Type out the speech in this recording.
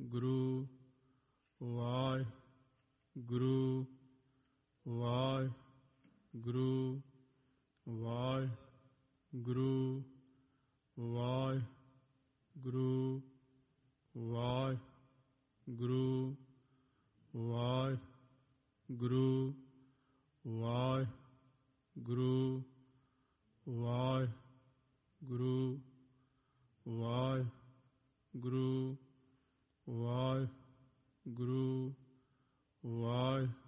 Guru Waheguru Waheguru Waheguru Waheguru Waheguru Waheguru Waheguru Waheguru Waheguru Waheguru Waheguru Waheguru